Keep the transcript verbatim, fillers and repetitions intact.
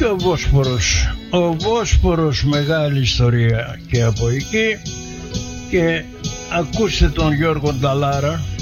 και ο Βόσπορος. Ο Βόσπορος, μεγάλη ιστορία και από εκεί. Και ακούστε τον Γιώργο Νταλάρα.